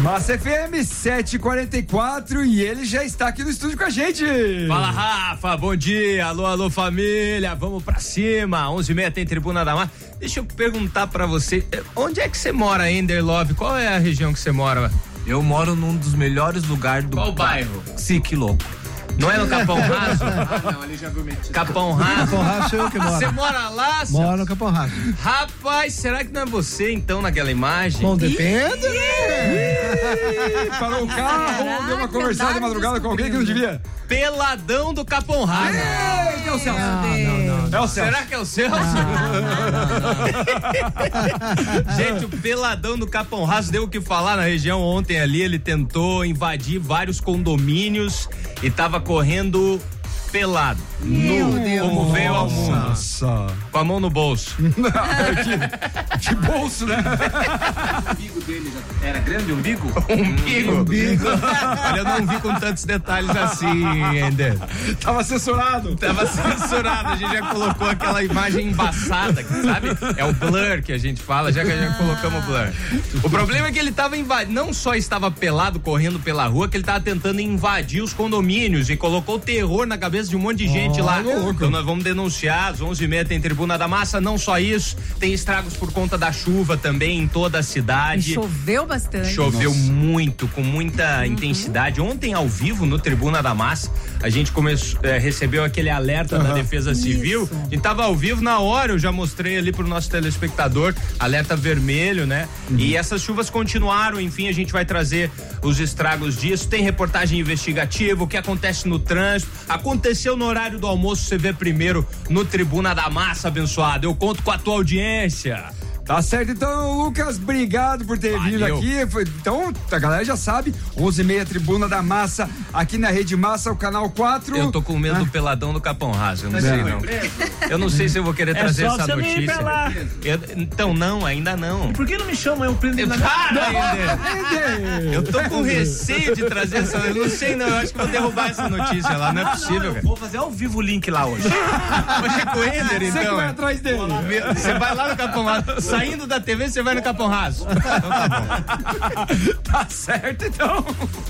Massa FM 7h44 e ele já está aqui no estúdio com a gente. Fala, Rafa, bom dia, alô família, vamos pra cima, 11h30 tem Tribuna da Massa. Deixa eu perguntar pra você, onde é que você mora, Ender Love? Qual é a região que você mora? Eu moro num dos melhores lugares do... Qual bairro? Sique Louco. Não é no Capão Raso? Não, ali já viu metido. Capão Raso? Capão Raso sou eu que moro. Você mora lá? Moro no Capão Raso. Rapaz, será que não é você então naquela imagem? Bom, depende. Parou o carro, deu uma conversada de madrugada com alguém que não devia. Peladão do Capão Raso. É o Celso. Não. É o Celso. Será que é o Celso? Gente, o Peladão do Capão Raso deu o que falar na região ontem ali. Ele tentou invadir vários condomínios e tava correndo pelado. Como veio ao mundo. Nossa. Com a mão no bolso. Que bolso, né? O umbigo dele já era grande, o umbigo? Umbigo. Olha, eu não vi com tantos detalhes assim, Ender. Tava censurado. A gente já colocou aquela imagem embaçada, sabe? É o blur que a gente fala, já colocamos o blur. O problema é que ele tava não só estava pelado, correndo pela rua, que ele tava tentando invadir os condomínios e colocou terror na cabeça de um monte de gente lá. Então nós vamos denunciar, às 11h30 tem Tribuna da Massa, não só isso, tem estragos por conta da chuva também em toda a cidade. E choveu bastante. Choveu muito, com muita intensidade. Ontem, ao vivo, no Tribuna da Massa, a gente recebeu aquele alerta da Defesa Civil. A gente tava ao vivo, na hora eu já mostrei ali pro nosso telespectador, alerta vermelho, né? E essas chuvas continuaram, enfim, a gente vai trazer os estragos disso. Tem reportagem investigativa, o que acontece no trânsito. Aconteceu no horário do almoço, você vê primeiro no Tribuna da Massa, abençoado. Eu conto com a tua audiência. Tá certo, então, Lucas, obrigado por ter vindo aqui. Então, a galera já sabe, 11h30 Tribuna da Massa, aqui na Rede Massa, o canal 4. Eu tô com medo do Peladão do Capão Raso, eu não sei não. Eu não sei se eu vou querer trazer essa notícia. Então, não, ainda não. E por que não me chamam? Eu prendo na Eu tô com receio de trazer essa, eu não sei não, eu acho que vou derrubar essa notícia lá, não é possível, cara. Vou fazer ao vivo o link lá hoje. Hoje é com o Ender, então. Você vai atrás dele. Você vai lá no Capão Raso. Saindo da TV, você vai no Capão Raso. Então tá bom. Tá certo, então.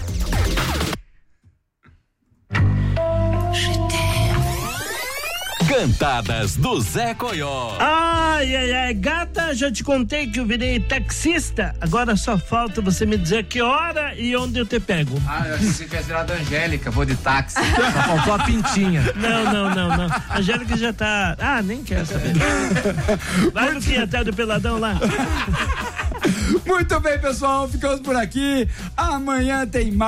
Cantadas do Zé Coió. Ai, gata, já te contei que eu virei taxista. Agora só falta você me dizer que hora e onde eu te pego. Eu achei que você tinha virado Angélica, vou de táxi. Só faltou a pintinha. Não. A Angélica já tá... nem quero saber. Vai no que até do Peladão lá. Muito bem, pessoal, ficamos por aqui. Amanhã tem mais.